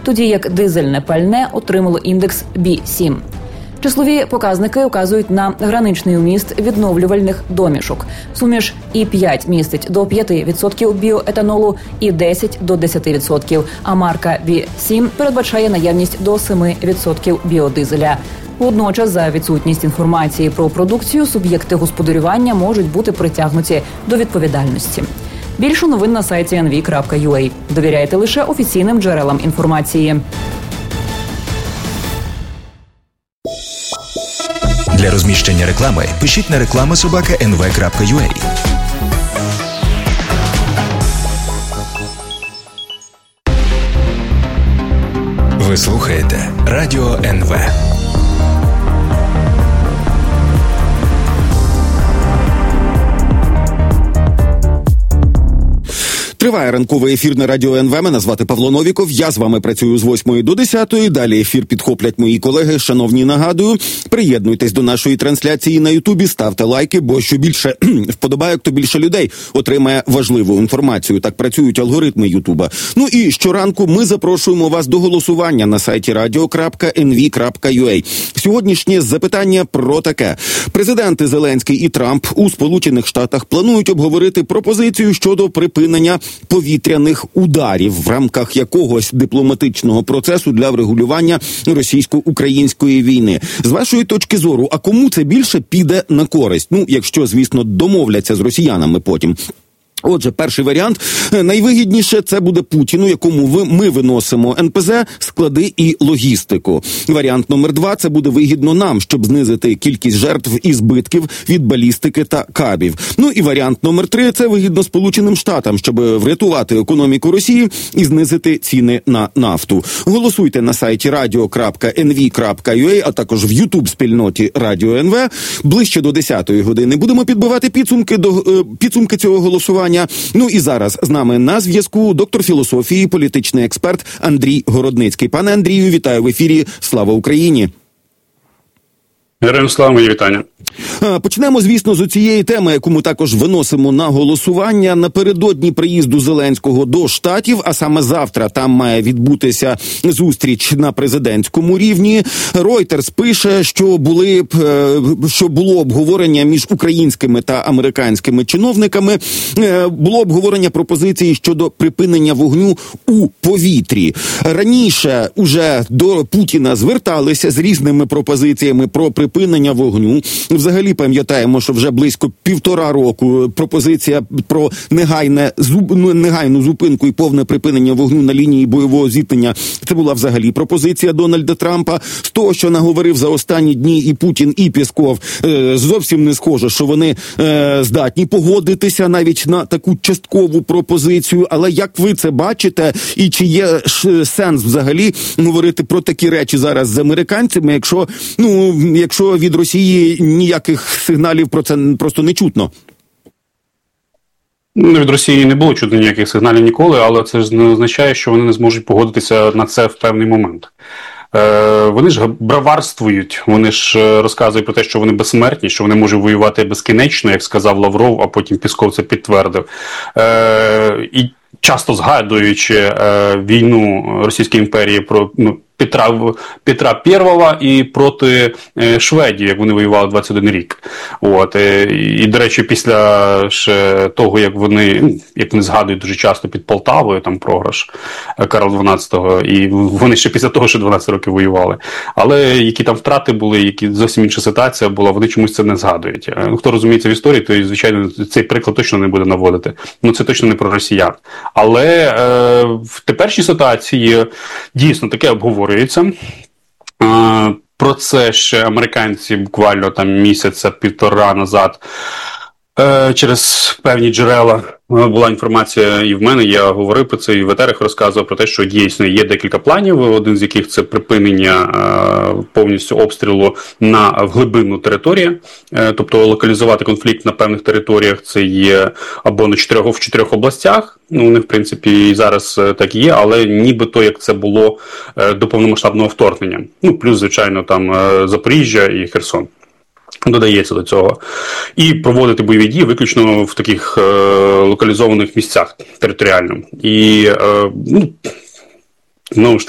тоді як дизельне пальне отримало індекс B7. Числові показники указують на граничний вміст відновлювальних домішок. Суміш І5 містить до 5% біоетанолу і 10 до 10%, а марка B7 передбачає наявність до 7% біодизеля. Водночас, за відсутність інформації про продукцію, суб'єкти господарювання можуть бути притягнуті до відповідальності. Більше новин на сайті nv.ua. Довіряйте лише офіційним джерелам інформації. Для розміщення реклами пишіть на reklama@nv.ua. Ви слухаєте Радіо НВ. Триває ранковий ефір на Радіо НВ. Мене звати Павло Новіков. Я з вами працюю з 8 до 10. Далі ефір підхоплять мої колеги. Шановні, нагадую, приєднуйтесь до нашої трансляції на Ютубі, ставте лайки, бо що більше вподобайок, то більше людей отримає важливу інформацію. Так працюють алгоритми Ютуба. Ну і щоранку ми запрошуємо вас до голосування на сайті radio.nv.ua. Сьогоднішнє запитання про таке. Президенти Зеленський і Трамп у Сполучених Штатах планують обговорити пропозицію щодо припинення повітряних ударів в рамках якогось дипломатичного процесу для врегулювання російсько-української війни. З вашої точки зору, а кому це більше піде на користь? Ну, якщо, звісно, домовляться з росіянами потім. Отже, перший варіант. Найвигідніше це буде Путіну, якому ми виносимо НПЗ, склади і логістику. Варіант номер 2 – це буде вигідно нам, щоб знизити кількість жертв і збитків від балістики та кабів. Ну і варіант номер 3 – це вигідно Сполученим Штатам, щоб врятувати економіку Росії і знизити ціни на нафту. Голосуйте на сайті radio.nv.ua, а також в YouTube-спільноті Радіо НВ. Ближче до 10-ї години будемо підбивати підсумки цього голосування. Ну і зараз з нами на зв'язку доктор філософії, політичний експерт Андрій Городницький. Пане Андрію, вітаю в ефірі. Слава Україні! Героям слава, мої вітання. Почнемо, звісно, з цієї теми, яку ми також виносимо на голосування. Напередодні приїзду Зеленського до Штатів, а саме завтра там має відбутися зустріч на президентському рівні. Reuters пише, що було обговорення між українськими та американськими чиновниками. Було обговорення пропозиції щодо припинення вогню у повітрі. Раніше уже до Путіна зверталися з різними пропозиціями про припинення вогню. Взагалі пам'ятаємо, що вже близько 1,5 року пропозиція про негайну зупинку і повне припинення вогню на лінії бойового зіткнення. Це була взагалі пропозиція Дональда Трампа. З того, що наговорив за останні дні і Путін, і Пєсков, зовсім не схоже, що вони здатні погодитися навіть на таку часткову пропозицію. Але як ви це бачите, і чи є сенс взагалі говорити про такі речі зараз з американцями, якщо від Росії ніяких сигналів про це просто не чутно? Від Росії не було чутно ніяких сигналів ніколи, але це ж не означає, що вони не зможуть погодитися на це в певний момент. Вони ж браварствують, вони ж розказують про те, що вони безсмертні, що вони можуть воювати безкінечно, як сказав Лавров, а потім Пєсков це підтвердив. І часто згадуючи війну Російської імперії про Петра I і проти Шведії, як вони воювали 21 рік. І, до речі, після того, як вони згадують дуже часто під Полтавою, там програш Карла XII, і вони ще після того, що 12 років воювали. Але які там втрати були, які зовсім інша ситуація була, вони чомусь це не згадують. Хто розуміється в історії, то, звичайно, цей приклад точно не буде наводити. Це точно не про росіян. Але в теперішній ситуації дійсно таке обговорюється. Про це ще американці буквально там місяця-1,5 назад через певні джерела була інформація і в мене, я говорив про це і в етерах розказував про те, що дійсно є декілька планів, один з яких це припинення повністю обстрілу на глибинну територію, тобто локалізувати конфлікт на певних територіях, це є або в 4 областях, у них в принципі і зараз так і є, але нібито як це було до повномасштабного вторгнення, плюс звичайно там Запоріжжя і Херсон. Додається до цього. І проводити бойові дії виключно в таких локалізованих місцях територіально. І, знову ж